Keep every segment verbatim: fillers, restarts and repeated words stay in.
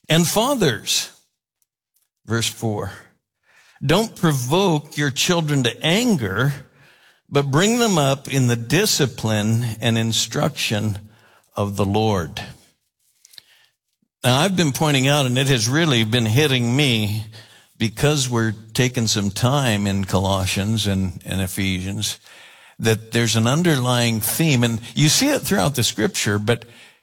And fathers, verse four, don't provoke your children to anger, but bring them up in the discipline and instruction of the Lord. Now, I've been pointing out, and it has really been hitting me because we're taking some time in Colossians and, and Ephesians, that there's an underlying theme, and you see it throughout the scripture, but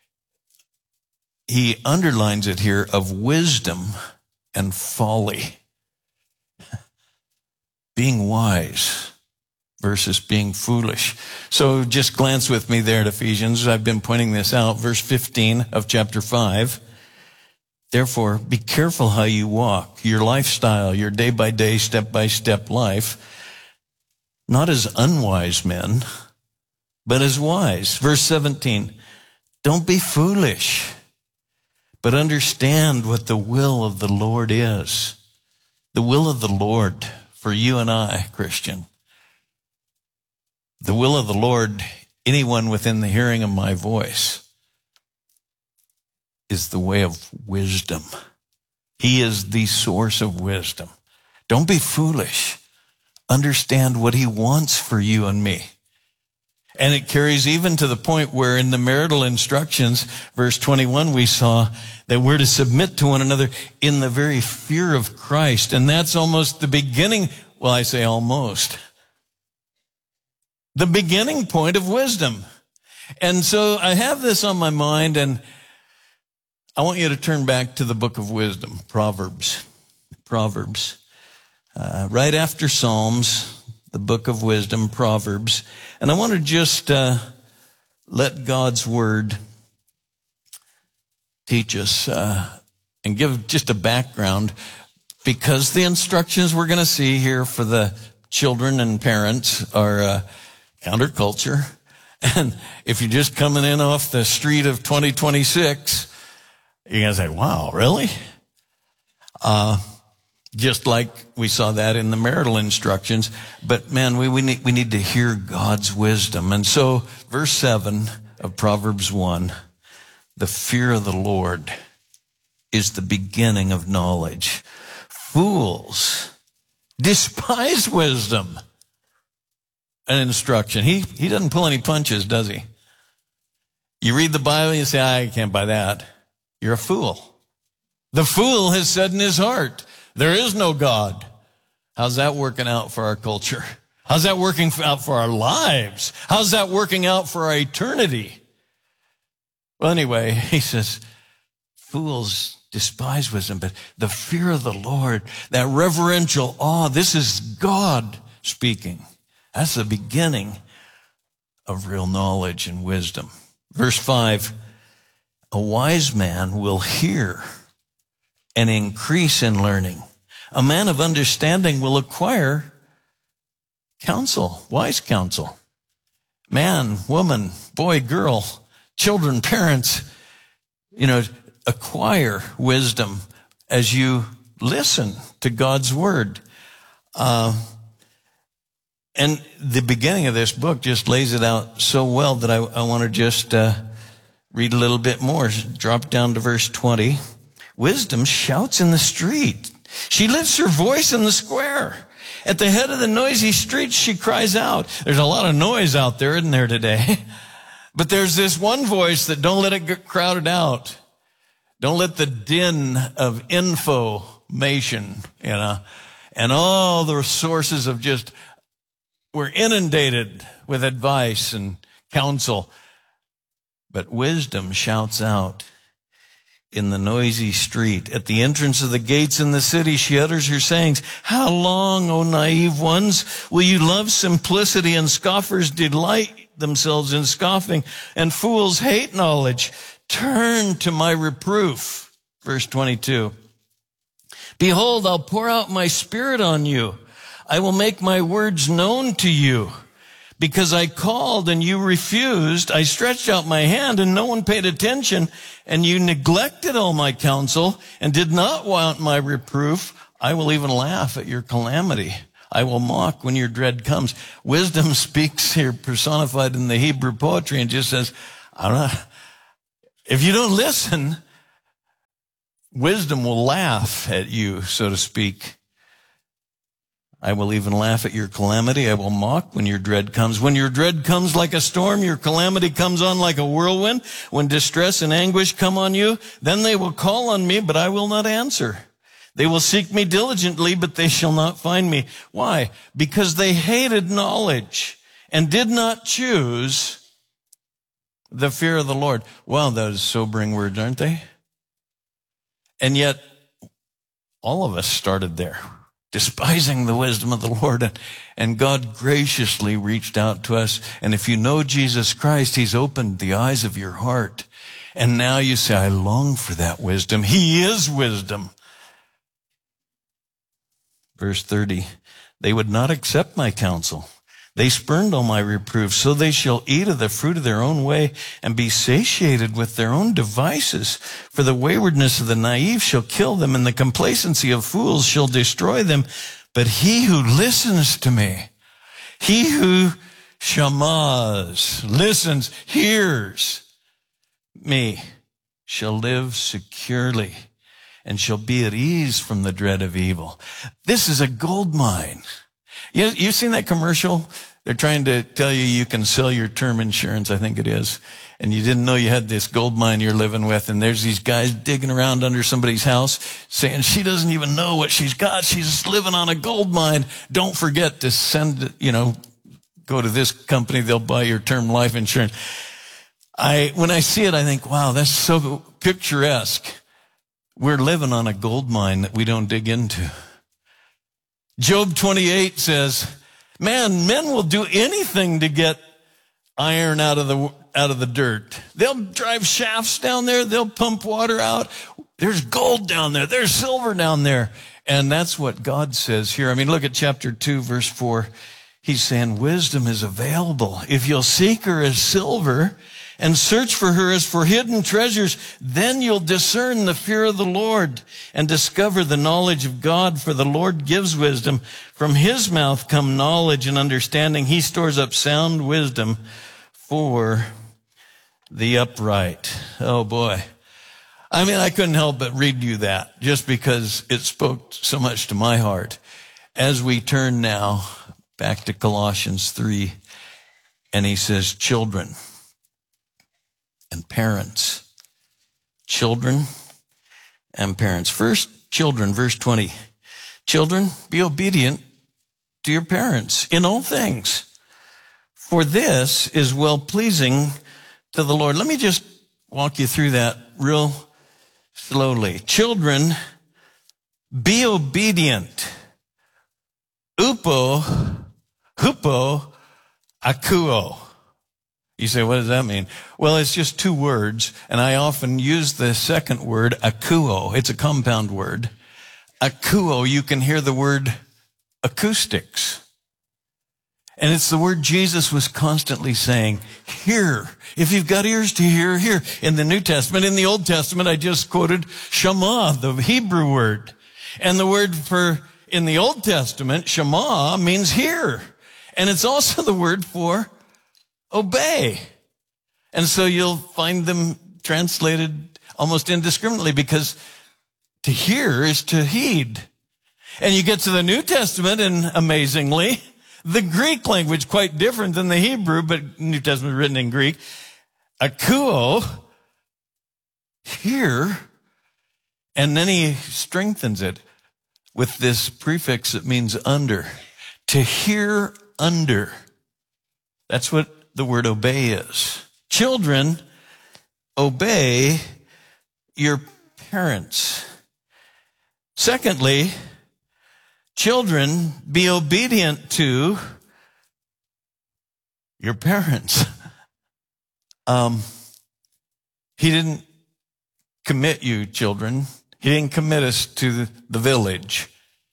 he underlines it here, of wisdom and folly. Being wise versus being foolish. So just glance with me there at Ephesians. I've been pointing this out. Verse fifteen of chapter five. Therefore, be careful how you walk, your lifestyle, your day-by-day, step-by-step life, not as unwise men, but as wise. Verse seventeen, don't be foolish, but understand what the will of the Lord is. The will of the Lord for you and I, Christian. The will of the Lord, anyone within the hearing of my voice, is the way of wisdom. He is the source of wisdom. Don't be foolish. Understand what he wants for you and me. And it carries even to the point where in the marital instructions, verse twenty-one, we saw that we're to submit to one another in the very fear of Christ. And that's almost the beginning, well, I say almost, the beginning point of wisdom. And so I have this on my mind, and I want you to turn back to the book of wisdom, Proverbs. Proverbs. Uh, right after Psalms, the book of wisdom, Proverbs. And I want to just uh, let God's word teach us uh, and give just a background, because the instructions we're going to see here for the children and parents are uh, counterculture. And if you're just coming in off the street of twenty twenty-six, you're going to say, wow, really? Uh, just like we saw that in the marital instructions. But man, we, we need, we need to hear God's wisdom. And so verse seven of Proverbs one, the fear of the Lord is the beginning of knowledge. Fools despise wisdom and instruction. He, he doesn't pull any punches, does he? You read the Bible and you say, I can't buy that. You're a fool. The fool has said in his heart, there is no God. How's that working out for our culture? How's that working out for our lives? How's that working out for our eternity? Well, anyway, he says, fools despise wisdom, but the fear of the Lord, that reverential awe, this is God speaking. That's the beginning of real knowledge and wisdom. Verse five, a wise man will hear and increase in learning. A man of understanding will acquire counsel, wise counsel. Man, woman, boy, girl, children, parents, you know, acquire wisdom as you listen to God's word. Uh, and the beginning of this book just lays it out so well that I, I want to just uh, read a little bit more. Drop down to verse twenty. Wisdom shouts in the street. She lifts her voice in the square. At the head of the noisy streets, she cries out. There's a lot of noise out there, isn't there, today? But there's this one voice that don't let it get crowded out. Don't let the din of information, you know, and all the sources of just, we're inundated with advice and counsel. But wisdom shouts out in the noisy street. At the entrance of the gates in the city, she utters her sayings. How long, O naive ones, will you love simplicity, and scoffers delight themselves in scoffing, and fools hate knowledge? Turn to my reproof. Verse twenty-two. Behold, I'll pour out my spirit on you. I will make my words known to you. Because I called and you refused, I stretched out my hand and no one paid attention, and you neglected all my counsel and did not want my reproof, I will even laugh at your calamity. I will mock when your dread comes. Wisdom speaks here personified in the Hebrew poetry and just says, I don't know, if you don't listen, Wisdom will laugh at you, so to speak. I will even laugh at your calamity. I will mock when your dread comes. When your dread comes like a storm, your calamity comes on like a whirlwind. When distress and anguish come on you, then they will call on me, but I will not answer. They will seek me diligently, but they shall not find me. Why? Because they hated knowledge and did not choose the fear of the Lord. Wow, those sobering words, aren't they? And yet, all of us started there, despising the wisdom of the Lord, and, and God graciously reached out to us. And if you know Jesus Christ, he's opened the eyes of your heart. And now you say, I long for that wisdom. He is wisdom. Verse thirty, they would not accept my counsel. They spurned all my reproofs, so they shall eat of the fruit of their own way and be satiated with their own devices. For the waywardness of the naive shall kill them, and the complacency of fools shall destroy them. But he who listens to me, he who shamas, listens, hears me, shall live securely and shall be at ease from the dread of evil. This is a gold mine. You, you've seen that commercial? They're trying to tell you you can sell your term insurance, I think it is. And you didn't know you had this gold mine you're living with. And there's these guys digging around under somebody's house saying she doesn't even know what she's got. She's living on a gold mine. Don't forget to send, you know, go to this company. They'll buy your term life insurance. I, when I see it, I think, wow, that's so picturesque. We're living on a gold mine that we don't dig into. Job twenty-eight says, man, men will do anything to get iron out of the, out of the dirt. They'll drive shafts down there. They'll pump water out. There's gold down there. There's silver down there. And that's what God says here. I mean, look at chapter two, verse four. He's saying wisdom is available. If you'll seek her as silver and search for her as for hidden treasures, then you'll discern the fear of the Lord and discover the knowledge of God, for the Lord gives wisdom. From his mouth come knowledge and understanding. He stores up sound wisdom for the upright. Oh boy. I mean, I couldn't help but read you that just because it spoke so much to my heart. As we turn now back to Colossians three, and he says, children and parents, children and parents. First, children, verse twenty. Children, be obedient to your parents in all things, for this is well-pleasing to the Lord. Let me just walk you through that real slowly. Children, be obedient. Upo, hupo, akuo. You say, what does that mean? Well, it's just two words, and I often use the second word, akuo. It's a compound word. Akuo, you can hear the word acoustics. And it's the word Jesus was constantly saying, hear. If you've got ears to hear, hear. In the New Testament, in the Old Testament, I just quoted Shema, the Hebrew word. And the word for, in the Old Testament, Shema means hear. And it's also the word for obey. And so you'll find them translated almost indiscriminately, because to hear is to heed. And you get to the New Testament, and amazingly, the Greek language, quite different than the Hebrew, but New Testament written in Greek, akuo, hear, and then he strengthens it with this prefix that means under. To hear under. That's what the word obey is. Children, obey your parents. Secondly, children, be obedient to your parents. Um, he didn't commit you, children. He didn't commit us to the, the village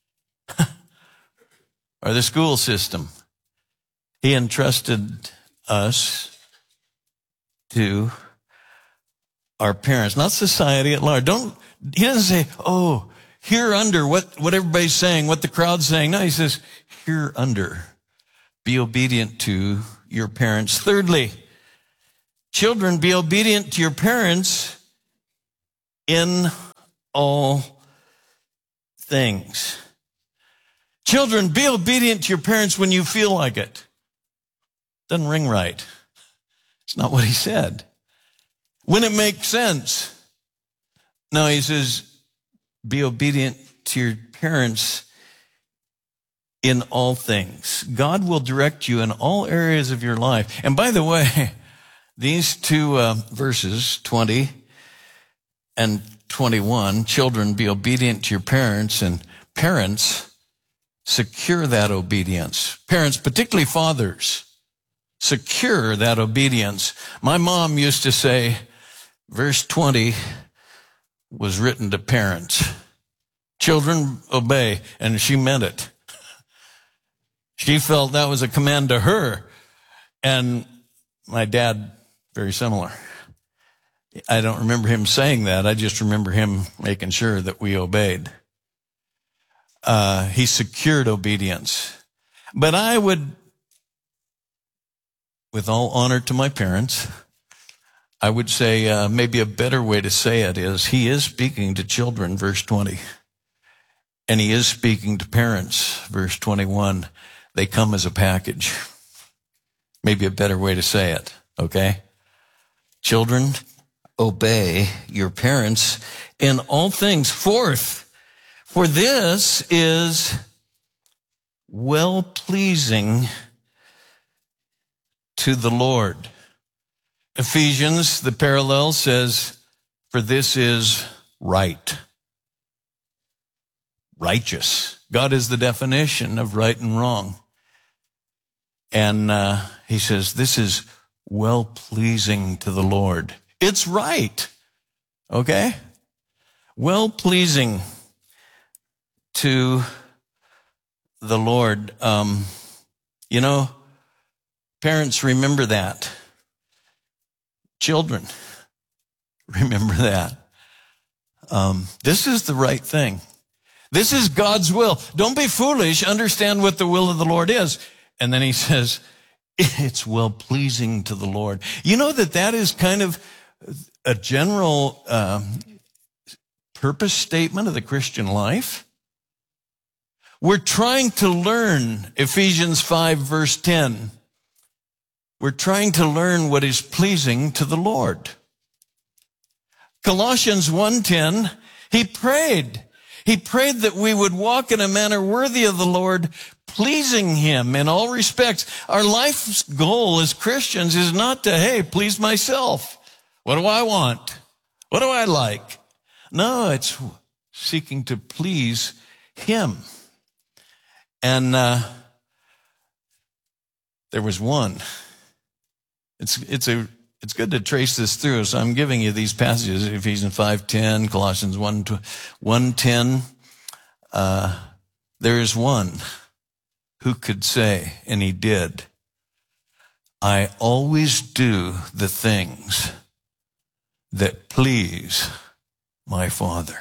or the school system. He entrusted us to our parents, not society at large. Don't, he doesn't say, oh, hear under what, what everybody's saying, what the crowd's saying. No, he says, hear under. Be obedient to your parents. Thirdly, children, be obedient to your parents in all things. Children, be obedient to your parents when you feel like it. Doesn't ring right. It's not what he said. When it makes sense. No, he says, be obedient to your parents in all things. God will direct you in all areas of your life. And by the way, these two uh, verses, twenty and twenty-one, children, be obedient to your parents, and parents, secure that obedience. Parents, particularly fathers, secure that obedience. My mom used to say, verse twenty was written to parents. Children, obey. And she meant it. She felt that was a command to her. And my dad, very similar. I don't remember him saying that. I just remember him making sure that we obeyed. Uh, he secured obedience. But I would, with all honor to my parents, I would say uh, maybe a better way to say it is he is speaking to children, verse twenty. And he is speaking to parents, verse twenty-one. They come as a package. Maybe a better way to say it, okay? Children, obey your parents in all things. Fourth, for this is well-pleasing to the Lord. Ephesians, the parallel says, for this is right. Righteous. God is the definition of right and wrong. And uh, he says, this is well-pleasing to the Lord. It's right. Okay? Well-pleasing to the Lord. Um, you know, parents, remember that. Children, remember that. Um, this is the right thing. This is God's will. Don't be foolish. Understand what the will of the Lord is. And then he says, it's well-pleasing to the Lord. You know that that is kind of a general um, purpose statement of the Christian life. We're trying to learn Ephesians five, verse ten. We're trying to learn what is pleasing to the Lord. Colossians one ten, he prayed. He prayed that we would walk in a manner worthy of the Lord, pleasing him in all respects. Our life's goal as Christians is not to, hey, please myself. What do I want? What do I like? No, it's seeking to please him. And uh, there was one. It's it's a it's good to trace this through. So I'm giving you these passages: Ephesians five ten, Colossians one ten. Uh, there is one who could say, and he did, I always do the things that please my Father.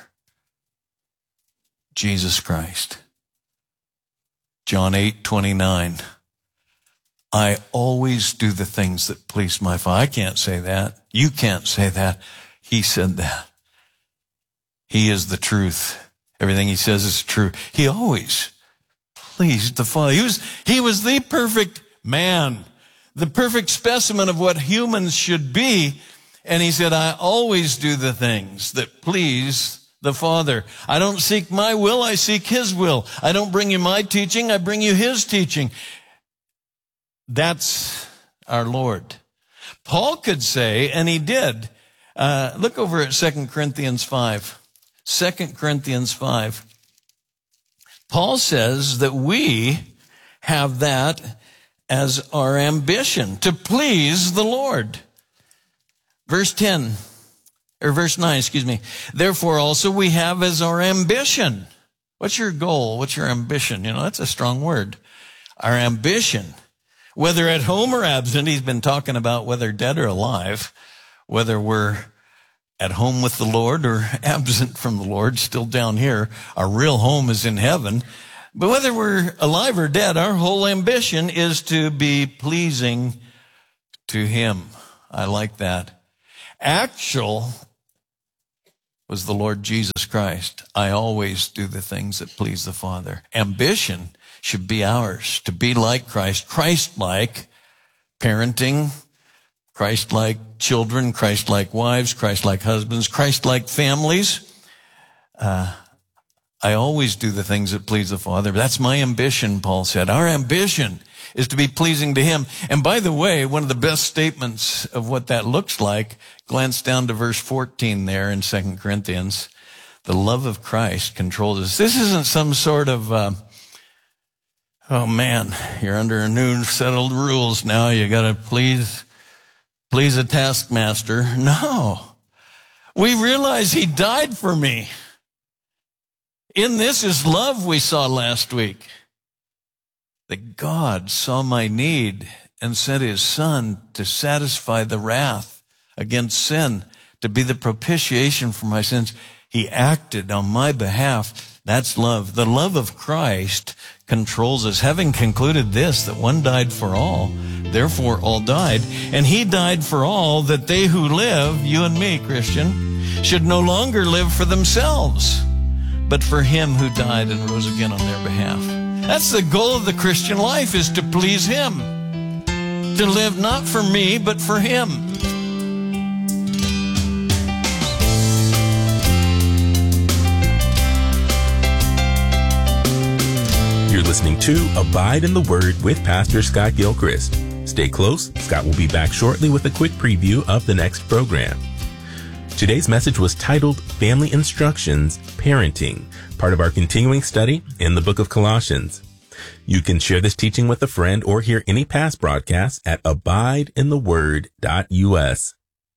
Jesus Christ. John eight twenty-nine. I always do the things that please my Father. I can't say that. You can't say that. He said that. He is the truth. Everything he says is true. He always pleased the Father. He was, he was the perfect man, the perfect specimen of what humans should be. And he said, I always do the things that please the Father. I don't seek my will, I seek his will. I don't bring you my teaching, I bring you his teaching. That's our Lord. Paul could say, and he did. Uh, look over at Second Corinthians five. Second Corinthians five. Paul says that we have that as our ambition, to please the Lord. Verse ten, or verse nine, excuse me. Therefore also we have as our ambition. What's your goal? What's your ambition? You know, that's a strong word. Our ambition. Whether at home or absent, he's been talking about whether dead or alive, whether we're at home with the Lord or absent from the Lord, still down here. Our real home is in heaven. But whether we're alive or dead, our whole ambition is to be pleasing to him. I like that. Actual, was the Lord Jesus Christ. I always do the things that please the Father. Ambition should be ours, to be like Christ, Christ-like parenting, Christ-like children, Christ-like wives, Christ-like husbands, Christ-like families. Uh, I always do the things that please the Father. That's my ambition, Paul said. Our ambition is to be pleasing to him. And by the way, one of the best statements of what that looks like, glance down to verse fourteen there in Second Corinthians. The love of Christ controls us. This isn't some sort of, uh, oh man, you're under a new settled rules now. You got to please, please a taskmaster. No. We realize he died for me. In this is love we saw last week. That God saw my need and sent his son to satisfy the wrath against sin, to be the propitiation for my sins. He acted on my behalf. That's love. The love of Christ controls us. Having concluded this, that one died for all, therefore all died. And he died for all, that they who live, you and me, Christian, should no longer live for themselves, but for him who died and rose again on their behalf. That's the goal of the Christian life, is to please him. To live not for me, but for him. You're listening to Abide in the Word with Pastor Scott Gilchrist. Stay close. Scott will be back shortly with a quick preview of the next program. Today's message was titled Family Instructions, Parenting, part of our continuing study in the book of Colossians. You can share this teaching with a friend or hear any past broadcasts at abide in the word dot U S.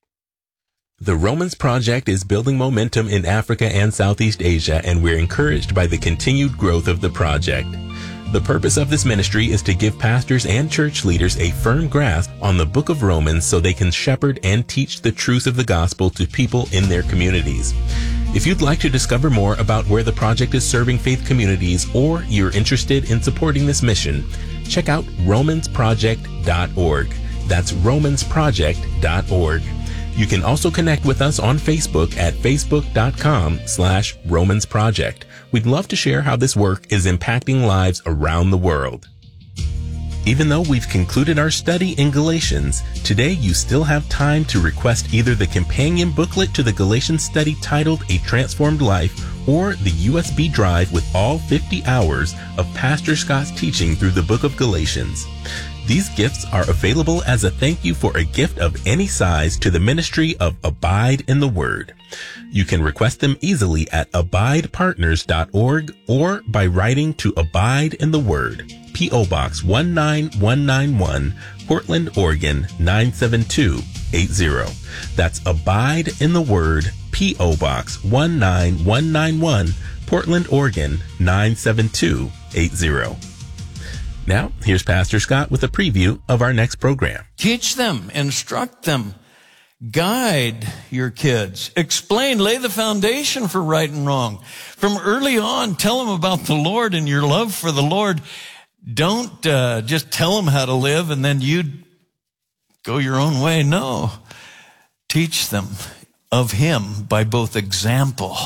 The Romans Project is building momentum in Africa and Southeast Asia, and we're encouraged by the continued growth of the project. The purpose of this ministry is to give pastors and church leaders a firm grasp on the book of Romans so they can shepherd and teach the truth of the gospel to people in their communities. If you'd like to discover more about where the project is serving faith communities, or you're interested in supporting this mission, check out romans project dot org. That's romans project dot org. You can also connect with us on Facebook at facebook.com slash Romans Project. We'd love to share how this work is impacting lives around the world. Even though we've concluded our study in Galatians, today you still have time to request either the companion booklet to the Galatians study titled A Transformed Life, or the U S B drive with all fifty hours of Pastor Scott's teaching through the book of Galatians. These gifts are available as a thank you for a gift of any size to the ministry of Abide in the Word. You can request them easily at abide partners dot org or by writing to Abide in the Word, P O Box one nine one nine one, Portland, Oregon nine seven two eight zero. That's Abide in the Word, P O Box one nine one nine one, Portland, Oregon nine seven two eight zero. Now, here's Pastor Scott with a preview of our next program. Teach them, instruct them, guide your kids, explain, lay the foundation for right and wrong. From early on, tell them about the Lord and your love for the Lord. Don't uh, just tell them how to live and then you go your own way. No. Teach them of him by both example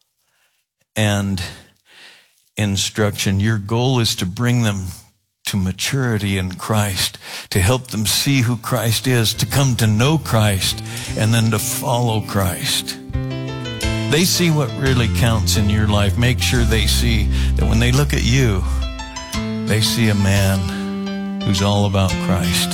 and instruction. Your goal is to bring them to maturity in Christ, to help them see who Christ is, to come to know Christ, and then to follow Christ. They see what really counts in your life. Make sure they see that when they look at you, they see a man who's all about Christ,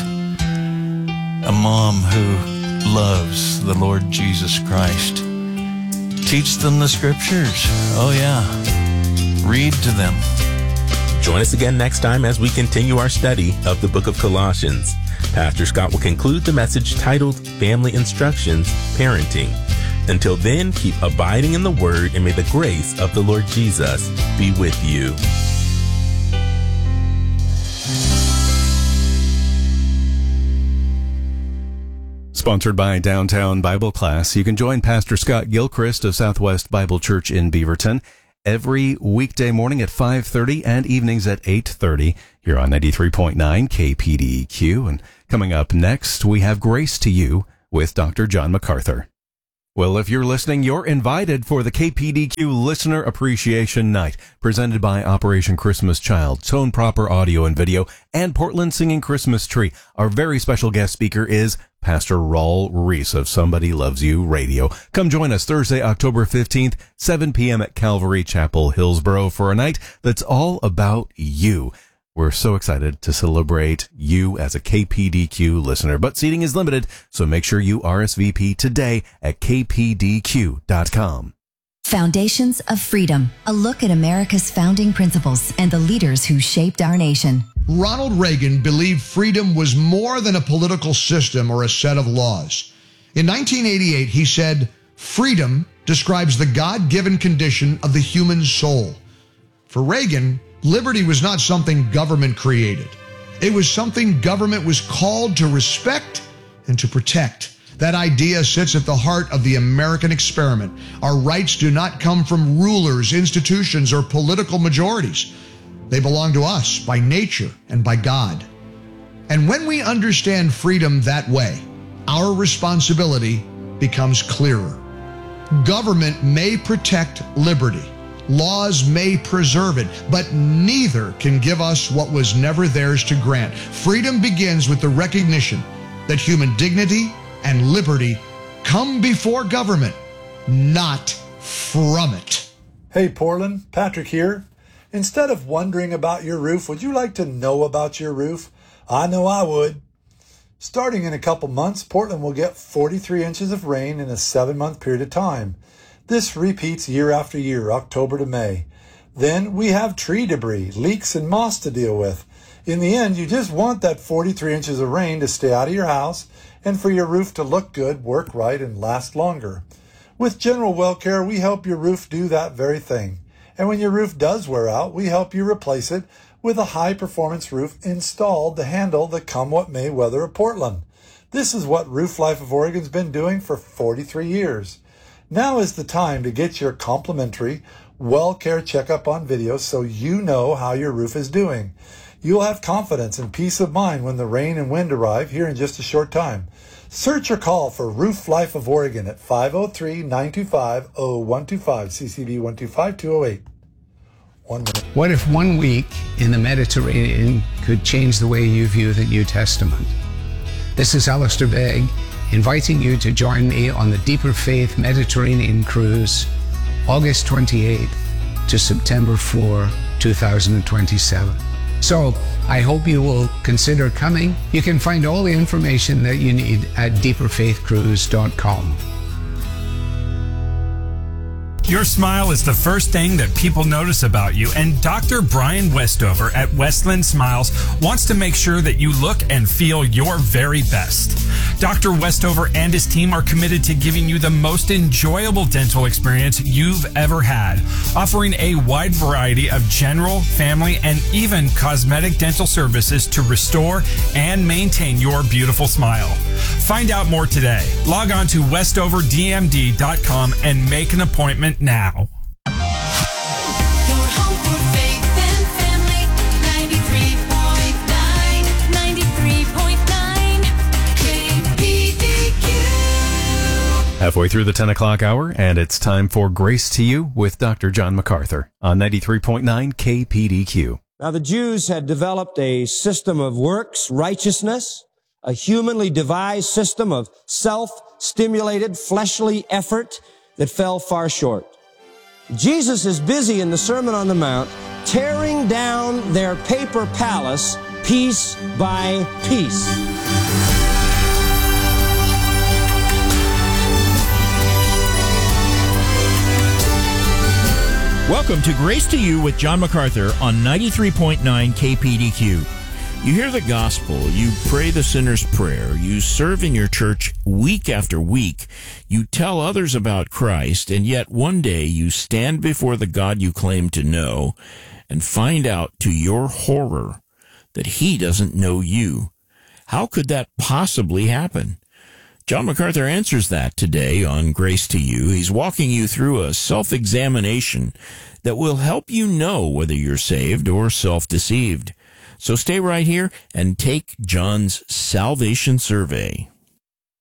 a mom who loves the Lord Jesus Christ. Teach them the scriptures. Oh yeah. Read to them. Join us again next time as we continue our study of the book of Colossians. Pastor Scott will conclude the message titled Family Instructions, Parenting. Until then, keep abiding in the Word, and may the grace of the Lord Jesus be with you. Sponsored by Downtown Bible Class, you can join Pastor Scott Gilchrist of Southwest Bible Church in Beaverton every weekday morning at five thirty and evenings at eight thirty here on ninety-three point nine K P D E Q. And coming up next, we have Grace to You with Doctor John MacArthur. Well, if you're listening, you're invited for the K P D Q Listener Appreciation Night, presented by Operation Christmas Child, Tone Proper Audio and Video, and Portland Singing Christmas Tree. Our very special guest speaker is Pastor Raul Reese of Somebody Loves You Radio. Come join us Thursday, October fifteenth, seven p.m. at Calvary Chapel, Hillsboro, for a night that's all about you. We're so excited to celebrate you as a K P D Q listener, but seating is limited, so make sure you R S V P today at k p d q dot com. Foundations of Freedom, a look at America's founding principles and the leaders who shaped our nation. Ronald Reagan believed freedom was more than a political system or a set of laws. In nineteen eighty-eight, he said, "Freedom describes the God-given condition of the human soul." For Reagan, liberty was not something government created. It was something government was called to respect and to protect. That idea sits at the heart of the American experiment. Our rights do not come from rulers, institutions, or political majorities. They belong to us by nature and by God. And when we understand freedom that way, our responsibility becomes clearer. Government may protect liberty. Laws may preserve it, but neither can give us what was never theirs to grant. Freedom begins with the recognition that human dignity and liberty come before government, not from it. Hey Portland, Patrick here. Instead of wondering about your roof, would you like to know about your roof? I know I would. Starting in a couple months, Portland will get forty-three inches of rain in a seven-month period of time. This repeats year after year, October to May. Then we have tree debris, leaks, and moss to deal with. In the end, you just want that forty-three inches of rain to stay out of your house and for your roof to look good, work right, and last longer. With General Well Care, we help your roof do that very thing. And when your roof does wear out, we help you replace it with a high-performance roof installed to handle the come-what-may weather of Portland. This is what Roof Life of Oregon's been doing for forty-three years. Now is the time to get your complimentary Well Care checkup on video so you know how your roof is doing. You'll have confidence and peace of mind when the rain and wind arrive here in just a short time. Search or call for Roof Life of Oregon at five oh three, nine two five, oh one two five, C C B one two five, two oh eight. One minute. What if one week in the Mediterranean could change the way you view the New Testament? This is Alistair Begg, inviting you to join me on the Deeper Faith Mediterranean Cruise, August twenty-eighth to September fourth, two thousand twenty-seven. So, I hope you will consider coming. You can find all the information that you need at deeper faith cruise dot com. Your smile is the first thing that people notice about you, and Doctor Brian Westover at Westland Smiles wants to make sure that you look and feel your very best. Doctor Westover and his team are committed to giving you the most enjoyable dental experience you've ever had, offering a wide variety of general, family, and even cosmetic dental services to restore and maintain your beautiful smile. Find out more today. Log on to westover d m d dot com and make an appointment now. Your home for faith and family, ninety-three point nine, ninety-three point nine, K P D Q. Halfway through the ten o'clock hour, and it's time for Grace to You with Doctor John MacArthur on ninety-three point nine K P D Q. Now, the Jews had developed a system of works righteousness, a humanly devised system of self-stimulated fleshly effort that fell far short. Jesus is busy in the Sermon on the Mount tearing down their paper palace piece by piece. Welcome to Grace to You with John MacArthur on ninety-three point nine K P D Q. You hear the gospel, you pray the sinner's prayer, you serve in your church week after week, you tell others about Christ, and yet one day you stand before the God you claim to know and find out to your horror that he doesn't know you. How could that possibly happen? John MacArthur answers that today on Grace to You. He's walking you through a self-examination that will help you know whether you're saved or self-deceived. So stay right here and take John's salvation survey.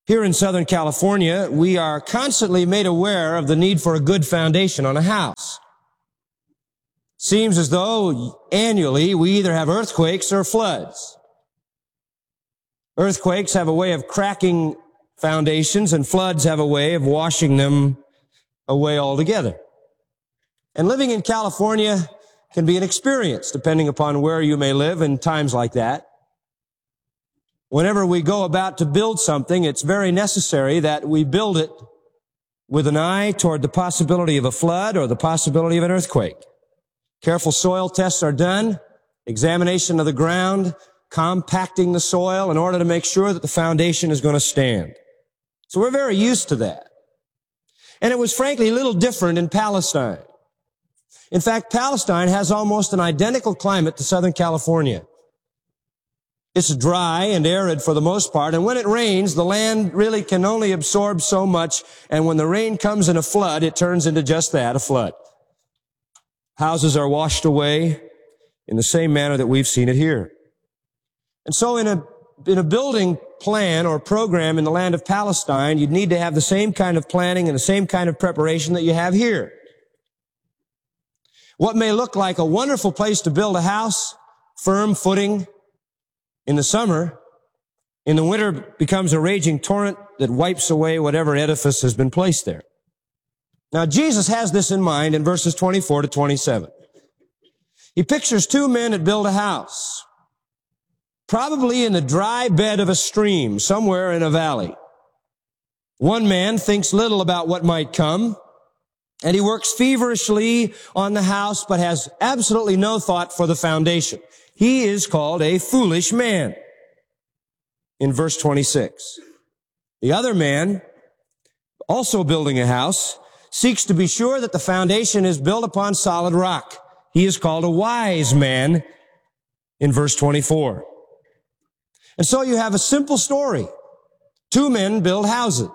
Here in Southern California, we are constantly made aware of the need for a good foundation on a house. Seems as though annually we either have earthquakes or floods. Earthquakes have a way of cracking foundations, and floods have a way of washing them away altogether. And living in California can be an experience, depending upon where you may live in times like that. Whenever we go about to build something, it's very necessary that we build it with an eye toward the possibility of a flood or the possibility of an earthquake. Careful soil tests are done, examination of the ground, compacting the soil in order to make sure that the foundation is going to stand. So we're very used to that. And it was frankly a little different in Palestine. In fact, Palestine has almost an identical climate to Southern California. It's dry and arid for the most part, and when it rains, the land really can only absorb so much, and when the rain comes in a flood, it turns into just that, a flood. Houses are washed away in the same manner that we've seen it here. And so in a, in a building plan or program in the land of Palestine, you'd need to have the same kind of planning and the same kind of preparation that you have here. What may look like a wonderful place to build a house, firm footing, in the summer, in the winter becomes a raging torrent that wipes away whatever edifice has been placed there. Now, Jesus has this in mind in verses twenty-four to twenty-seven. He pictures two men that build a house, probably in the dry bed of a stream, somewhere in a valley. One man thinks little about what might come, and he works feverishly on the house, but has absolutely no thought for the foundation. He is called a foolish man in verse twenty-six. The other man, also building a house, seeks to be sure that the foundation is built upon solid rock. He is called a wise man in verse twenty-four. And so you have a simple story. Two men build houses.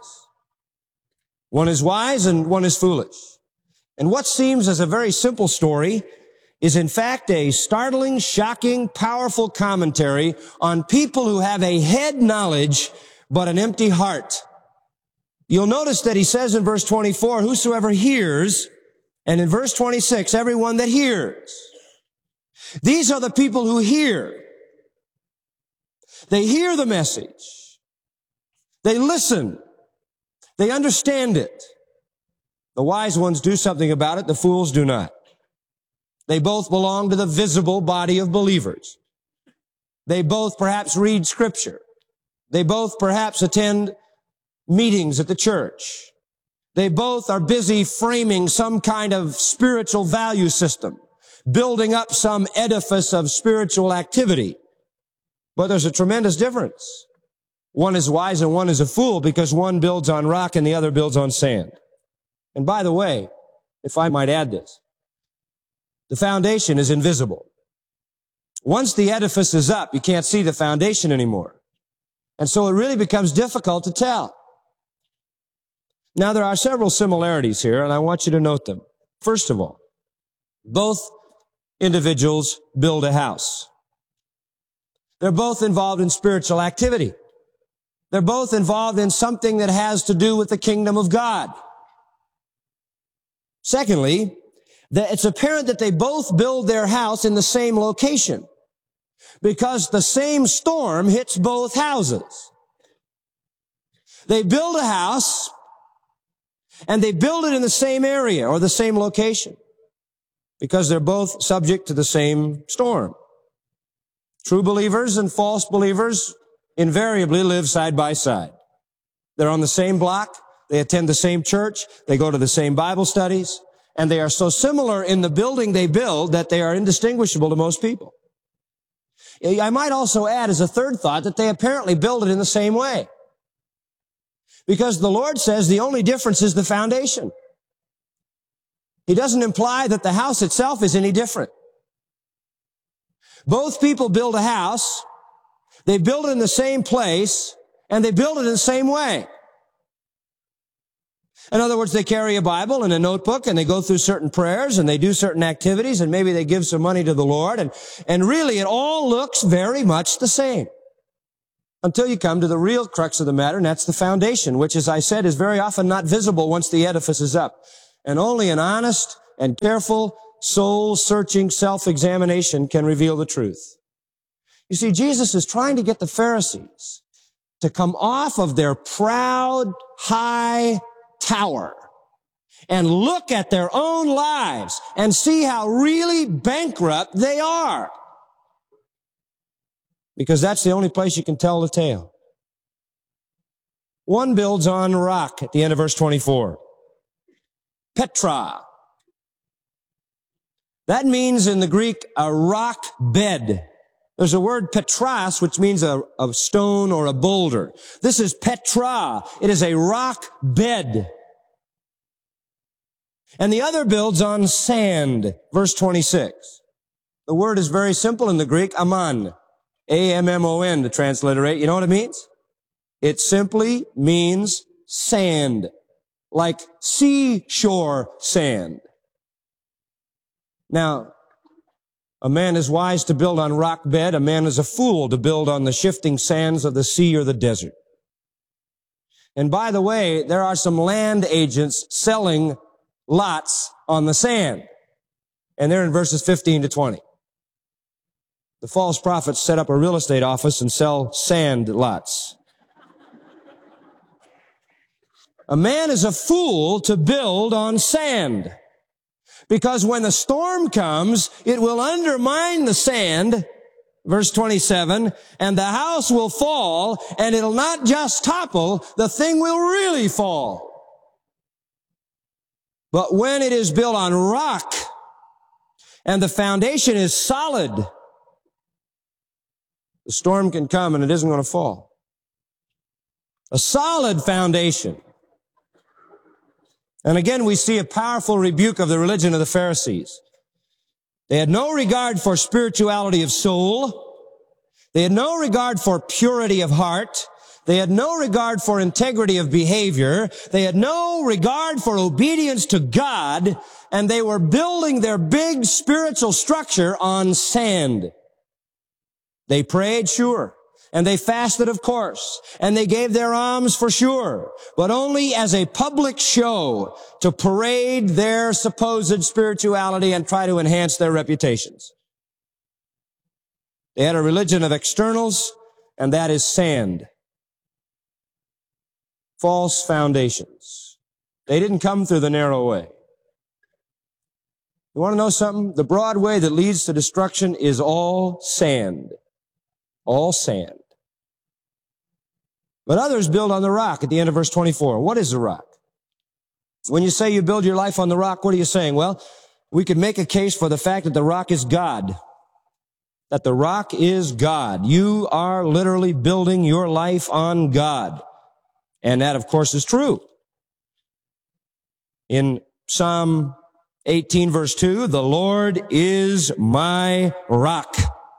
One is wise and one is foolish. And what seems as a very simple story is in fact a startling, shocking, powerful commentary on people who have a head knowledge but an empty heart. You'll notice that he says in verse twenty-four, whosoever hears, and in verse twenty-six, everyone that hears. These are the people who hear. They hear the message. They listen. They understand it. The wise ones do something about it. The fools do not. They both belong to the visible body of believers. They both perhaps read Scripture. They both perhaps attend meetings at the church. They both are busy framing some kind of spiritual value system, building up some edifice of spiritual activity. But there's a tremendous difference. One is wise and one is a fool because one builds on rock and the other builds on sand. And by the way, if I might add this, the foundation is invisible. Once the edifice is up, you can't see the foundation anymore. And so it really becomes difficult to tell. Now, there are several similarities here, and I want you to note them. First of all, both individuals build a house. They're both involved in spiritual activity. They're both involved in something that has to do with the kingdom of God. Secondly, that it's apparent that they both build their house in the same location because the same storm hits both houses. They build a house and they build it in the same area or the same location because they're both subject to the same storm. True believers and false believers invariably live side by side. They're on the same block. They attend the same church. They go to the same Bible studies. And they are so similar in the building they build that they are indistinguishable to most people. I might also add as a third thought that they apparently build it in the same way. Because the Lord says the only difference is the foundation. He doesn't imply that the house itself is any different. Both people build a house, they build it in the same place, and they build it in the same way. In other words, they carry a Bible and a notebook and they go through certain prayers and they do certain activities and maybe they give some money to the Lord and, and really it all looks very much the same. until you come to the real crux of the matter, and that's the foundation, which, as I said, is very often not visible once the edifice is up. And only an honest and careful, soul-searching self-examination can reveal the truth. You see, Jesus is trying to get the Pharisees to come off of their proud, high tower and look at their own lives and see how really bankrupt they are. Because that's the only place you can tell the tale. One builds on rock at the end of verse twenty-four. Petra. That means in the Greek a rock bed. There's a word petras, which means a, a stone or a boulder. This is Petra. It is a rock bed. And the other builds on sand. Verse twenty-six. The word is very simple in the Greek, ammon. A M M O N to transliterate. You know what it means? It simply means sand. Like seashore sand. Now, a man is wise to build on rock bed. A man is a fool to build on the shifting sands of the sea or the desert. And by the way, there are some land agents selling lots on the sand. And they're in verses fifteen to twenty. The false prophets set up a real estate office and sell sand lots. A man is a fool to build on sand. Because when the storm comes, it will undermine the sand, verse twenty-seven, and the house will fall, and it'll not just topple, the thing will really fall. But when it is built on rock, and the foundation is solid, the storm can come and it isn't going to fall. A solid foundation. And again, we see a powerful rebuke of the religion of the Pharisees. They had no regard for spirituality of soul. They had no regard for purity of heart. They had no regard for integrity of behavior. They had no regard for obedience to God. And they were building their big spiritual structure on sand. They prayed, sure. And they fasted, of course. And they gave their alms for sure. But only as a public show to parade their supposed spirituality and try to enhance their reputations. They had a religion of externals, and that is sand. False foundations. They didn't come through the narrow way. You want to know something? The broad way that leads to destruction is all sand. All sand. But others build on the rock at the end of verse twenty-four. What is the rock? When you say you build your life on the rock, what are you saying? Well, we could make a case for the fact that the rock is God. That the rock is God. You are literally building your life on God. And that, of course, is true. In Psalm eighteen, verse two, the Lord is my rock.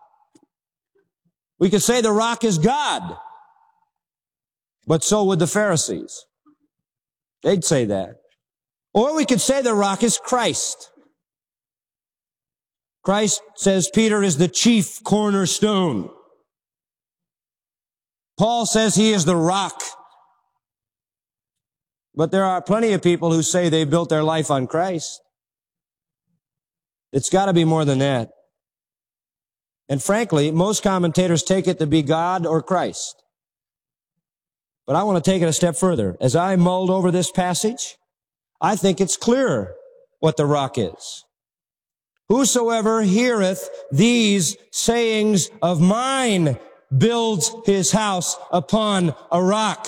We could say the rock is God. But so would the Pharisees. They'd say that. Or we could say the rock is Christ. Christ, says Peter, is the chief cornerstone. Paul says he is the rock. But there are plenty of people who say they built their life on Christ. It's got to be more than that. And frankly, most commentators take it to be God or Christ. But I want to take it a step further. As I mulled over this passage, I think it's clearer what the rock is. Whosoever heareth these sayings of mine builds his house upon a rock.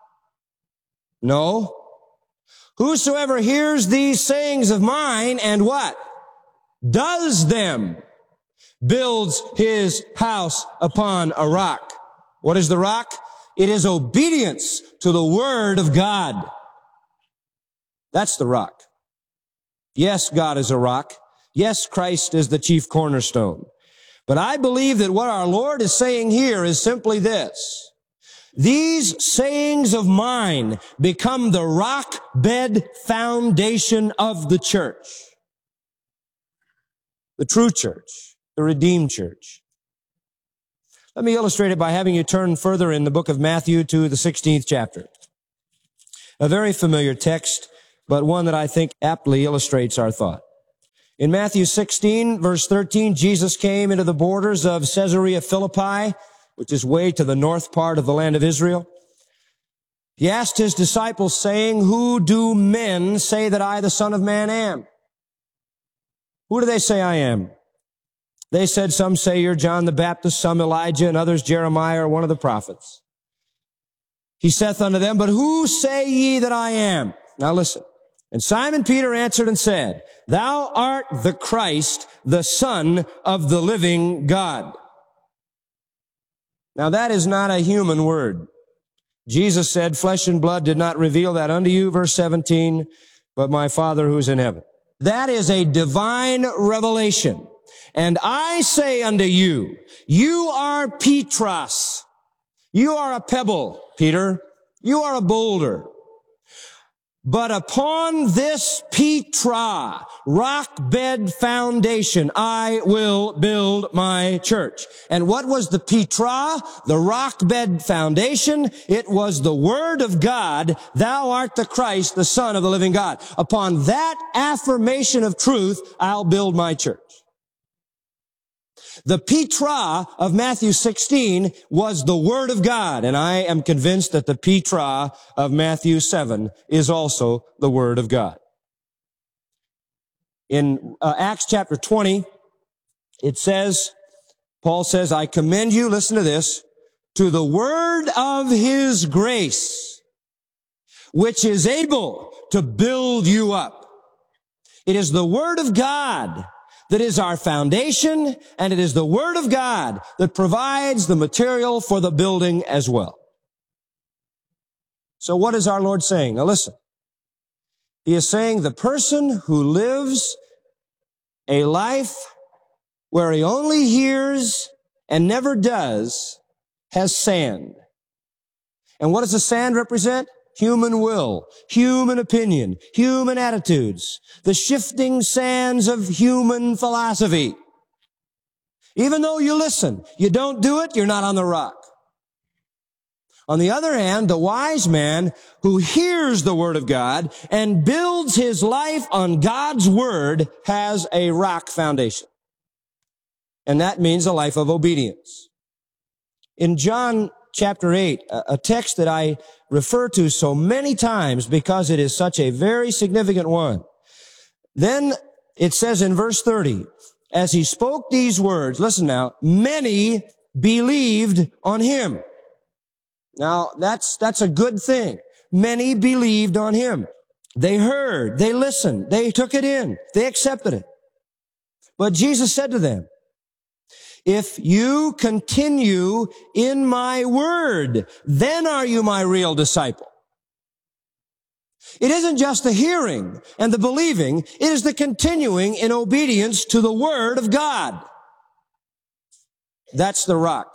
No. Whosoever hears these sayings of mine and what? Does them. Builds his house upon a rock. What is the rock? It is obedience to the word of God. That's the rock. Yes, God is a rock. Yes, Christ is the chief cornerstone. But I believe that what our Lord is saying here is simply this. These sayings of mine become the rock bed foundation of the church. The true church. The redeemed church. Let me illustrate it by having you turn further in the book of Matthew to the sixteenth chapter. A very familiar text, but one that I think aptly illustrates our thought. In Matthew sixteen, verse thirteen, Jesus came into the borders of Caesarea Philippi, which is way to the north part of the land of Israel. He asked his disciples, saying, "Who do men say that I, the Son of Man, am?" Who do they say I am? They said, "Some say you're John the Baptist, some Elijah, and others Jeremiah or one of the prophets." He saith unto them, "But who say ye that I am?" Now listen. And Simon Peter answered and said, "Thou art the Christ, the Son of the living God." Now that is not a human word. Jesus said, "Flesh and blood did not reveal that unto you," verse seventeen, "but my Father who's in heaven." That is a divine revelation. And I say unto you, you are Petros. You are a pebble, Peter. You are a boulder. But upon this Petra, rock bed foundation, I will build my church. And what was the Petra, the rock bed foundation? It was the word of God, "Thou art the Christ, the Son of the living God." Upon that affirmation of truth, I'll build my church. The Petra of Matthew sixteen was the Word of God, and I am convinced that the Petra of Matthew seven is also the Word of God. In uh, Acts chapter twenty, it says, Paul says, "I commend you," listen to this, "to the word of his grace, which is able to build you up." It is the Word of God that is our foundation, and it is the Word of God that provides the material for the building as well. So what is our Lord saying? Now listen. He is saying the person who lives a life where he only hears and never does has sand. And what does the sand represent? Human will, human opinion, human attitudes, the shifting sands of human philosophy. Even though you listen, you don't do it, you're not on the rock. On the other hand, the wise man who hears the word of God and builds his life on God's word has a rock foundation. And that means a life of obedience. In John chapter eight, a text that I refer to so many times because it is such a very significant one. Then it says in verse thirty, as he spoke these words, listen now, many believed on him. Now, that's, that's a good thing. Many believed on him. They heard, they listened, they took it in, they accepted it. But Jesus said to them, "If you continue in my word, then are you my real disciple." It isn't just the hearing and the believing, it is the continuing in obedience to the word of God. That's the rock.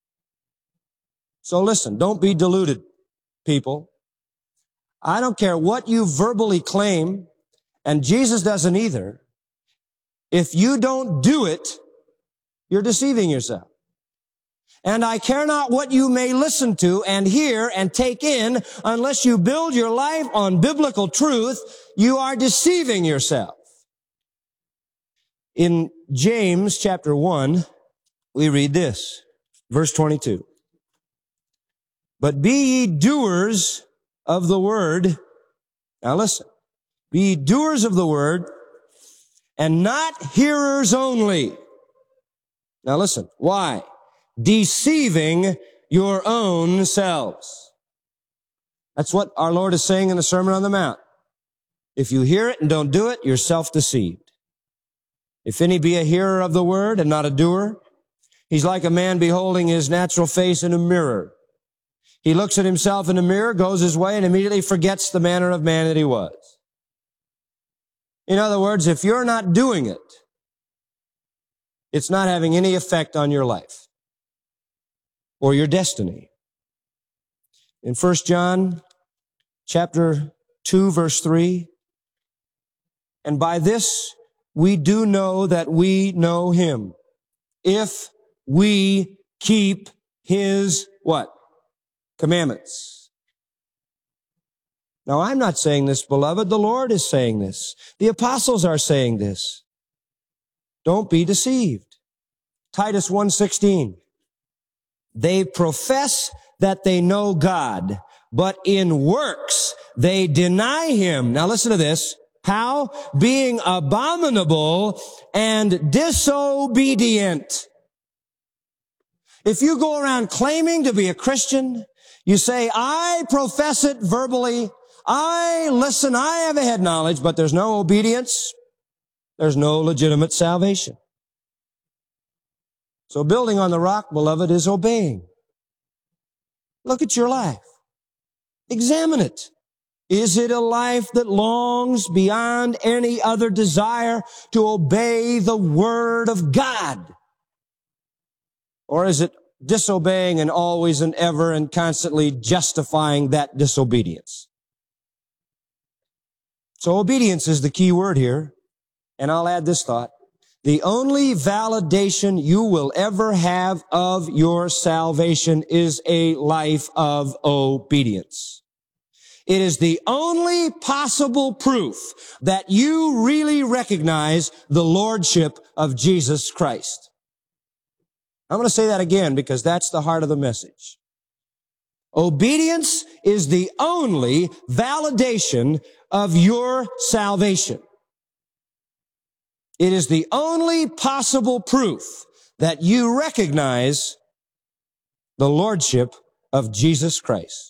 So listen, don't be deluded, people. I don't care what you verbally claim, and Jesus doesn't either. If you don't do it, you're deceiving yourself. And I care not what you may listen to and hear and take in, unless you build your life on biblical truth, you are deceiving yourself. In James chapter one, we read this, verse twenty-two. "But be ye doers of the word." Now listen. "Be ye doers of the word, and not hearers only." Now listen. Why? "Deceiving your own selves." That's what our Lord is saying in the Sermon on the Mount. If you hear it and don't do it, you're self-deceived. "If any be a hearer of the word and not a doer, he's like a man beholding his natural face in a mirror. He looks at himself in the mirror, goes his way, and immediately forgets the manner of man that he was." In other words, if you're not doing it, it's not having any effect on your life or your destiny. In First John chapter two, verse three, "And by this we do know that we know him, if we keep his what? Commandments. Now, I'm not saying this, beloved. The Lord is saying this. The apostles are saying this. Don't be deceived. Titus one sixteen. They profess that they know God, but in works they deny him. Now listen to this. How? Being abominable and disobedient. If you go around claiming to be a Christian, you say, I profess it verbally, I listen, I have a head knowledge, but there's no obedience, there's no legitimate salvation. So building on the rock, beloved, is obeying. Look at your life. Examine it. Is it a life that longs beyond any other desire to obey the Word of God? Or is it disobeying and always and ever and constantly justifying that disobedience? So obedience is the key word here. And I'll add this thought. The only validation you will ever have of your salvation is a life of obedience. It is the only possible proof that you really recognize the lordship of Jesus Christ. I'm going to say that again because that's the heart of the message. Obedience is the only validation of your salvation. It is the only possible proof that you recognize the lordship of Jesus Christ.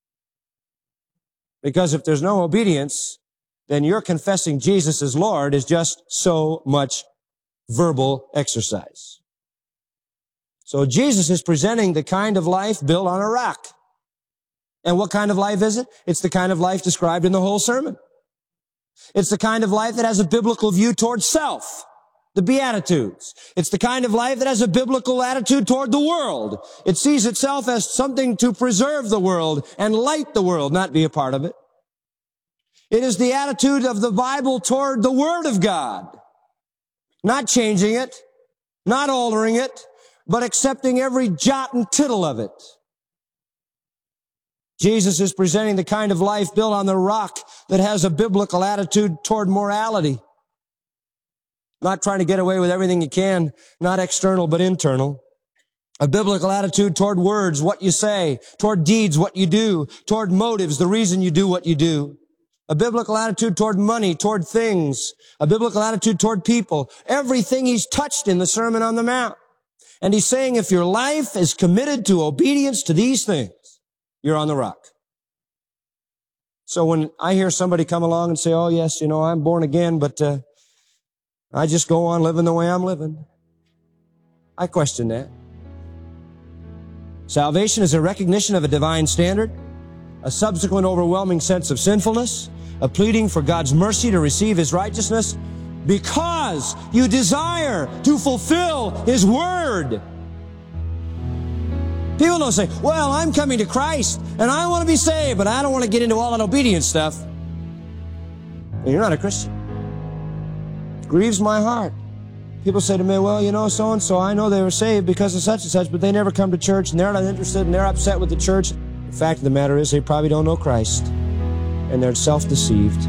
Because if there's no obedience, then your confessing Jesus as Lord is just so much verbal exercise. So Jesus is presenting the kind of life built on a rock. And what kind of life is it? It's the kind of life described in the whole sermon. It's the kind of life that has a biblical view towards self, the Beatitudes. It's the kind of life that has a biblical attitude toward the world. It sees itself as something to preserve the world and light the world, not be a part of it. It is the attitude of the Bible toward the Word of God, not changing it, not altering it, but accepting every jot and tittle of it. Jesus is presenting the kind of life built on the rock that has a biblical attitude toward morality. Not trying to get away with everything you can, not external but internal. A biblical attitude toward words, what you say, toward deeds, what you do, toward motives, the reason you do what you do. A biblical attitude toward money, toward things. A biblical attitude toward people. Everything he's touched in the Sermon on the Mount. And he's saying if your life is committed to obedience to these things, you're on the rock. So when I hear somebody come along and say, oh, yes, you know, I'm born again, but uh, I just go on living the way I'm living, I question that. Salvation is a recognition of a divine standard, a subsequent overwhelming sense of sinfulness, a pleading for God's mercy to receive His righteousness because you desire to fulfill His Word. People don't say, well, I'm coming to Christ and I want to be saved, but I don't want to get into all that obedience stuff. And you're not a Christian. It grieves my heart. People say to me, well, you know, so-and-so, I know they were saved because of such and such, but they never come to church and they're not interested and they're upset with the church. The fact of the matter is they probably don't know Christ and they're self-deceived.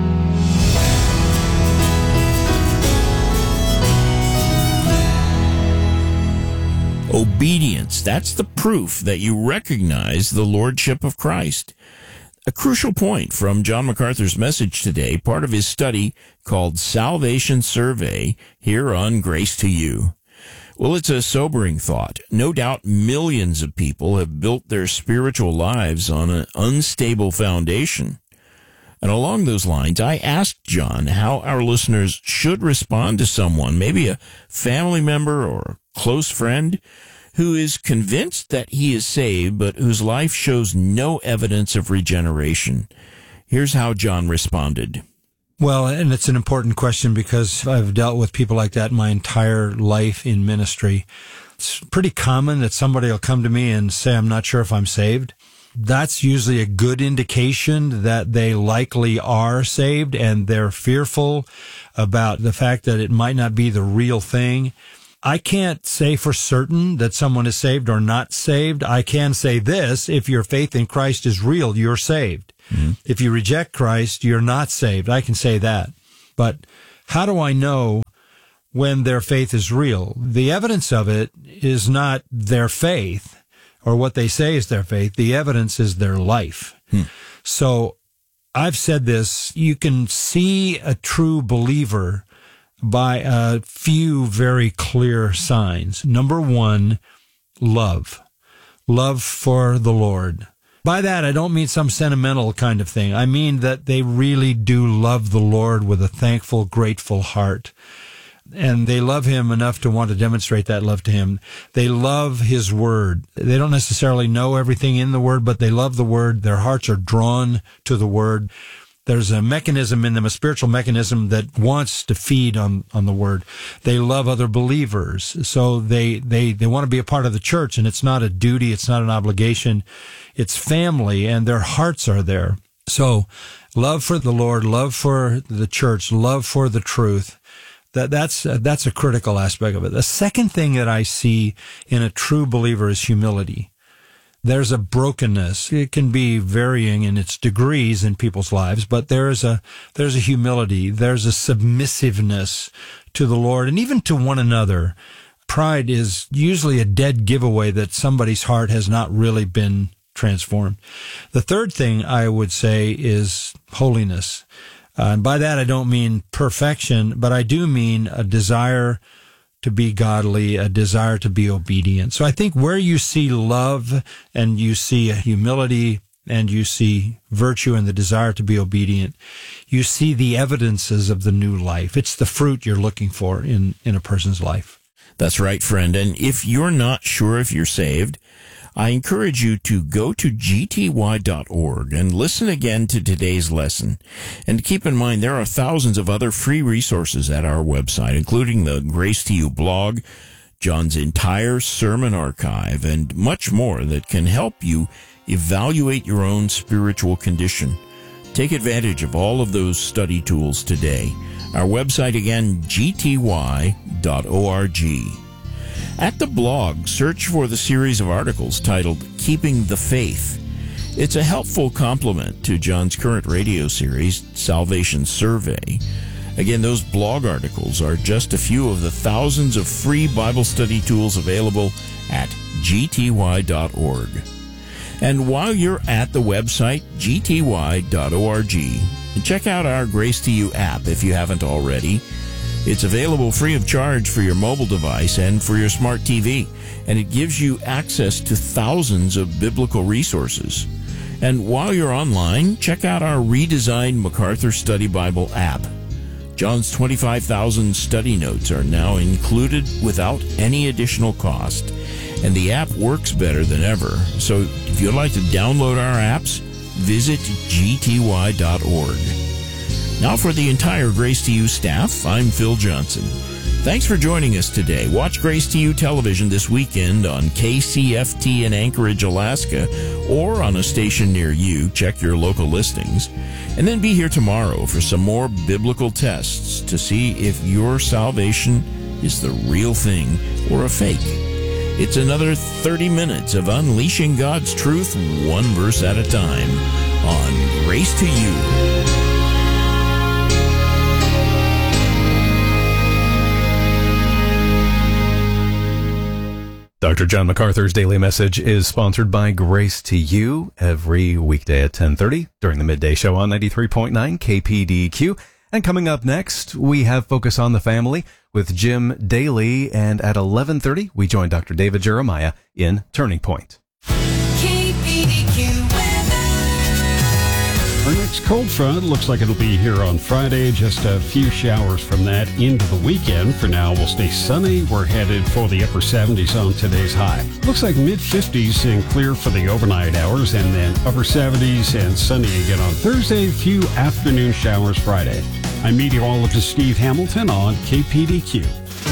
Obedience, that's the proof that you recognize the lordship of Christ. A crucial point from John MacArthur's message today, part of his study called Salvation Survey, here on Grace to You. Well, it's a sobering thought. No doubt millions of people have built their spiritual lives on an unstable foundation. And along those lines, I asked John how our listeners should respond to someone, maybe a family member or a close friend, who is convinced that he is saved, but whose life shows no evidence of regeneration. Here's how John responded. Well, and it's an important question because I've dealt with people like that my entire life in ministry. It's pretty common that somebody will come to me and say, I'm not sure if I'm saved. That's usually a good indication that they likely are saved and they're fearful about the fact that it might not be the real thing. I can't say for certain that someone is saved or not saved. I can say this: if your faith in Christ is real, you're saved. Mm-hmm. If you reject Christ, you're not saved. I can say that. But how do I know when their faith is real? The evidence of it is not their faith or what they say is their faith. The evidence is their life. Hmm. So I've said this: you can see a true believer by a few very clear signs. Number one, love. Love for the Lord. By that, I don't mean some sentimental kind of thing. I mean that they really do love the Lord with a thankful, grateful heart. And they love him enough to want to demonstrate that love to him. They love his word. They don't necessarily know everything in the word, but they love the word. Their hearts are drawn to the word. There's a mechanism in them, a spiritual mechanism that wants to feed on, on the word. They love other believers. So they, they, they want to be a part of the church, and it's not a duty. It's not an obligation. It's family, and their hearts are there. So love for the Lord, love for the church, love for the truth. That, that's, uh, that's a critical aspect of it. The second thing that I see in a true believer is humility. There's a brokenness. It can be varying in its degrees in people's lives, but there's a, there's a humility. There's a submissiveness to the Lord and even to one another. Pride is usually a dead giveaway that somebody's heart has not really been transformed. The third thing I would say is holiness. Uh, and by that, I don't mean perfection, but I do mean a desire to be godly, a desire to be obedient. So I think where you see love and you see humility and you see virtue and the desire to be obedient, you see the evidences of the new life. It's the fruit you're looking for in, in a person's life. That's right, friend. And if you're not sure if you're saved, I encourage you to go to G T Y dot org and listen again to today's lesson. And keep in mind, there are thousands of other free resources at our website, including the Grace to You blog, John's entire sermon archive, and much more that can help you evaluate your own spiritual condition. Take advantage of all of those study tools today. Our website again, G T Y dot org. At the blog, search for the series of articles titled Keeping the Faith. It's a helpful complement to John's current radio series, Salvation Survey. Again, those blog articles are just a few of the thousands of free Bible study tools available at G T Y dot org. And while you're at the website, G T Y dot org, check out our Grace to You app if you haven't already. It's available free of charge for your mobile device and for your smart T V, and it gives you access to thousands of biblical resources. And while you're online, check out our redesigned MacArthur Study Bible app. John's twenty-five thousand study notes are now included without any additional cost, and the app works better than ever. So if you'd like to download our apps, visit G T Y dot org. Now for the entire Grace to You staff, I'm Phil Johnson. Thanks for joining us today. Watch Grace to You television this weekend on K C F T in Anchorage, Alaska, or on a station near you. Check your local listings. And then be here tomorrow for some more biblical tests to see if your salvation is the real thing or a fake. It's another thirty minutes of unleashing God's truth one verse at a time on Grace to You. Doctor John MacArthur's Daily Message is sponsored by Grace to You every weekday at ten thirty during the midday show on ninety-three point nine K P D Q. And coming up next, we have Focus on the Family with Jim Daly. And at eleven thirty, we join Doctor David Jeremiah in Turning Point. K P D Q Our next cold front looks like it'll be here on Friday. Just a few showers from that into the weekend. For now, we'll stay sunny. We're headed for the upper seventies on today's high. Looks like mid fifties and clear for the overnight hours, and then upper seventies and sunny again on Thursday. A few afternoon showers Friday. I'm meteorologist Steve Hamilton on K P D Q.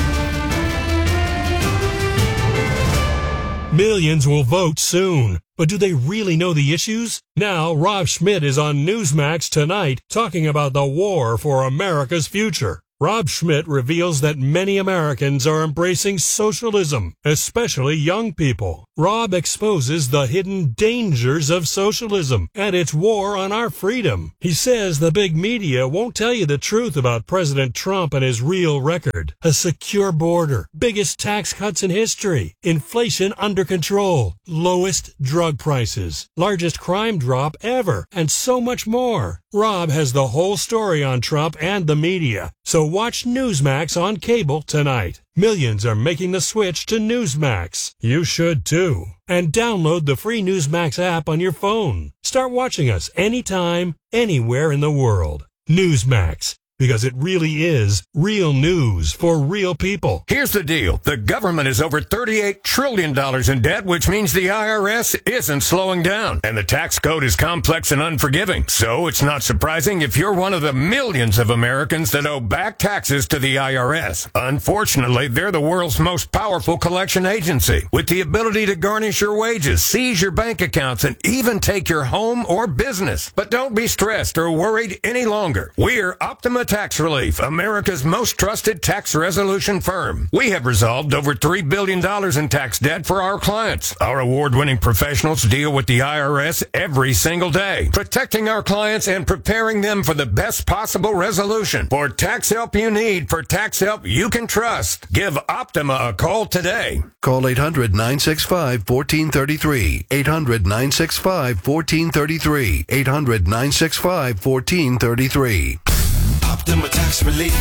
Millions will vote soon, but do they really know the issues? Now, Rob Schmidt is on Newsmax tonight talking about the war for America's future. Rob Schmidt reveals that many Americans are embracing socialism, especially young people. Rob exposes the hidden dangers of socialism and its war on our freedom. He says the big media won't tell you the truth about President Trump and his real record. A secure border, biggest tax cuts in history, inflation under control, lowest drug prices, largest crime drop ever, and so much more. Rob has the whole story on Trump and the media, so watch Newsmax on cable tonight. Millions are making the switch to Newsmax. You should too. And download the free Newsmax app on your phone. Start watching us anytime, anywhere in the world. Newsmax. Because it really is real news for real people. Here's the deal. The government is over thirty-eight trillion dollars in debt, which means the I R S isn't slowing down. And the tax code is complex and unforgiving. So it's not surprising if you're one of the millions of Americans that owe back taxes to the I R S. Unfortunately, they're the world's most powerful collection agency, with the ability to garnish your wages, seize your bank accounts, and even take your home or business. But don't be stressed or worried any longer. We're Optima Tax Relief, America's most trusted tax resolution firm. We have resolved over three billion dollars in tax debt for our clients. Our award-winning professionals deal with the I R S every single day, protecting our clients and preparing them for the best possible resolution. For tax help you need, for tax help you can trust, give Optima a call today. Call eight hundred, nine six five, one four three three. eight hundred, nine six five, one four three three. eight hundred, nine six five, one four three three. Optima Tax Relief.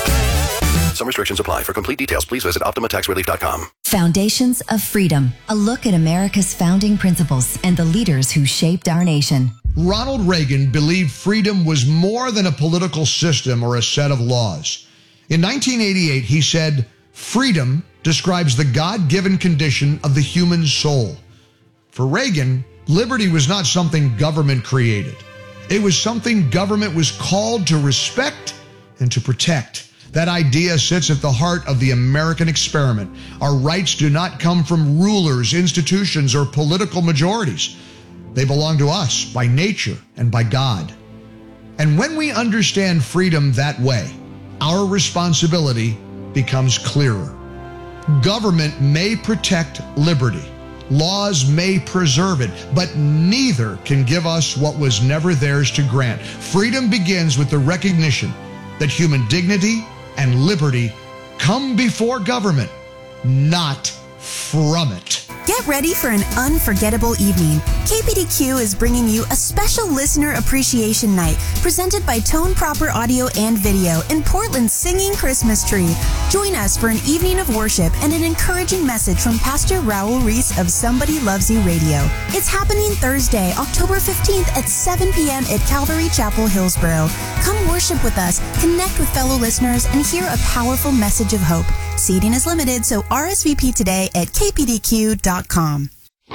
Some restrictions apply. For complete details, please visit optima tax relief dot com. Foundations of Freedom, a look at America's founding principles and the leaders who shaped our nation. Ronald Reagan believed freedom was more than a political system or a set of laws. In nineteen eighty-eight, he said, "Freedom describes the God-given condition of the human soul." For Reagan, liberty was not something government created. It was something government was called to respect and to protect. That idea sits at the heart of the American experiment. Our rights do not come from rulers, institutions, or political majorities. They belong to us by nature and by God. And when we understand freedom that way, our responsibility becomes clearer. Government may protect liberty. Laws may preserve it, but neither can give us what was never theirs to grant. Freedom begins with the recognition that human dignity and liberty come before government, not from it. Get ready for an unforgettable evening. K P D Q is bringing you a special listener appreciation night presented by Tone Proper Audio and Video in Portland's Singing Christmas Tree. Join us for an evening of worship and an encouraging message from Pastor Raul Reese of Somebody Loves You Radio. It's happening Thursday, October fifteenth at seven p.m. at Calvary Chapel, Hillsboro. Come worship with us, connect with fellow listeners, and hear a powerful message of hope. Seating is limited, so R S V P today at k p d q dot com.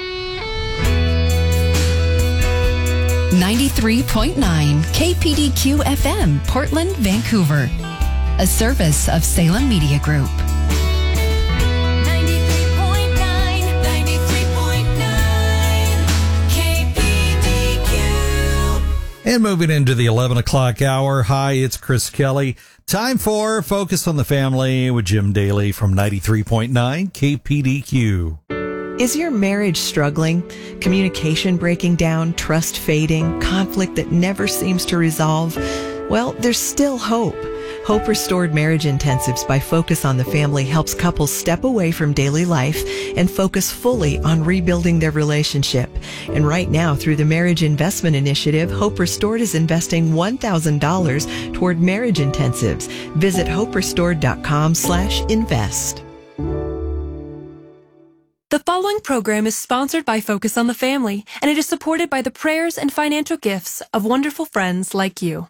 ninety-three point nine K P D Q F M, Portland, Vancouver. A service of Salem Media Group. ninety-three point nine, ninety-three point nine K P D Q. And moving into the eleven o'clock hour. Hi, it's Chris Kelly. Time for Focus on the Family with Jim Daly from ninety-three point nine K P D Q. Is your marriage struggling? Communication breaking down, trust fading, conflict that never seems to resolve? Well, there's still hope. Hope Restored Marriage Intensives by Focus on the Family helps couples step away from daily life and focus fully on rebuilding their relationship. And right now, through the Marriage Investment Initiative, Hope Restored is investing one thousand dollars toward marriage intensives. Visit hope restored dot com slash invest. The following program is sponsored by Focus on the Family, and it is supported by the prayers and financial gifts of wonderful friends like you.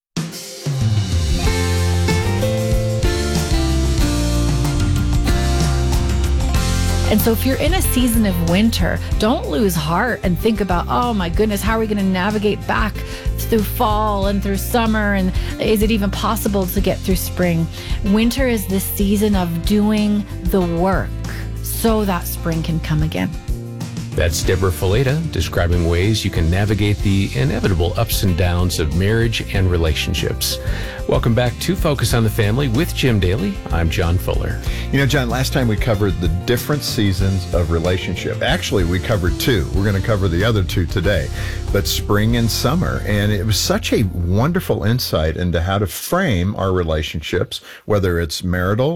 And so if you're in a season of winter, don't lose heart and think about, oh my goodness, how are we going to navigate back through fall and through summer? And is it even possible to get through spring? Winter is the season of doing the work so that spring can come again. That's Deborah Fileta describing ways you can navigate the inevitable ups and downs of marriage and relationships. Welcome back to Focus on the Family with Jim Daly. I'm John Fuller. You know, John, last time we covered the different seasons of relationship. Actually, we covered two. We're going to cover the other two today, but spring and summer. And it was such a wonderful insight into how to frame our relationships, whether it's marital